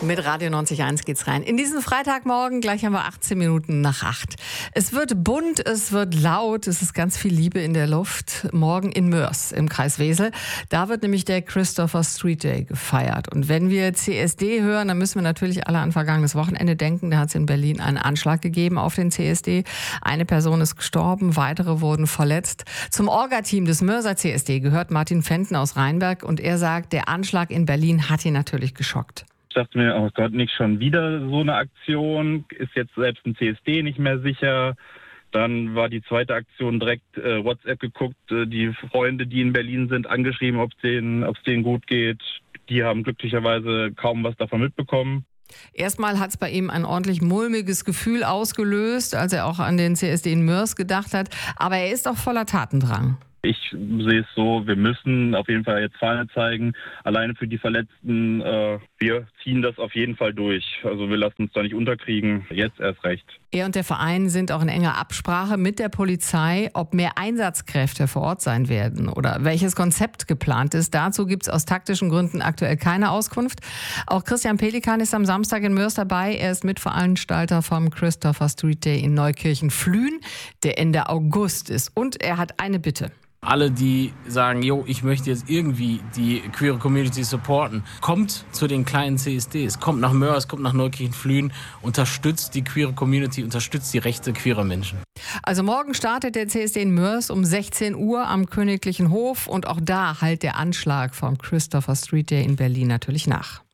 Mit Radio 90.1 geht's rein. In diesen Freitagmorgen, gleich haben wir 18 Minuten nach 8. Es wird bunt, es wird laut, es ist ganz viel Liebe in der Luft. Morgen in Moers im Kreis Wesel. Da wird nämlich der Christopher Street Day gefeiert. Und wenn wir CSD hören, dann müssen wir natürlich alle an vergangenes Wochenende denken. Da hat es in Berlin einen Anschlag gegeben auf den CSD. Eine Person ist gestorben, weitere wurden verletzt. Zum Orga-Team des Moerser CSD gehört Martin Fenton aus Rheinberg. Und er sagt, der Anschlag in Berlin hat ihn natürlich geschockt. Ich dachte mir, oh Gott, nicht schon wieder so eine Aktion, ist jetzt selbst ein CSD nicht mehr sicher. Dann war die zweite Aktion direkt WhatsApp geguckt, die Freunde, die in Berlin sind, angeschrieben, ob es denen gut geht. Die haben glücklicherweise kaum was davon mitbekommen. Erstmal hat es bei ihm ein ordentlich mulmiges Gefühl ausgelöst, als er auch an den CSD in Moers gedacht hat. Aber er ist auch voller Tatendrang. Ich sehe es so, wir müssen auf jeden Fall jetzt Fahne zeigen. Alleine für die Verletzten, wir ziehen das auf jeden Fall durch. Also wir lassen uns da nicht unterkriegen, jetzt erst recht. Er und der Verein sind auch in enger Absprache mit der Polizei, ob mehr Einsatzkräfte vor Ort sein werden oder welches Konzept geplant ist. Dazu gibt es aus taktischen Gründen aktuell keine Auskunft. Auch Christian Pelikan ist am Samstag in Moers dabei. Er ist Mitveranstalter vom Christopher Street Day in Neukirchen-Flühen, der Ende August ist. Und er hat eine Bitte. Alle, die sagen, ich möchte jetzt irgendwie die queere Community supporten, kommt zu den kleinen CSDs, kommt nach Moers, kommt nach Neukirchen-Flühen, unterstützt die queere Community, unterstützt die Rechte queerer Menschen. Also morgen startet der CSD in Moers um 16 Uhr am Königlichen Hof und auch da hallt der Anschlag vom Christopher Street Day in Berlin natürlich nach.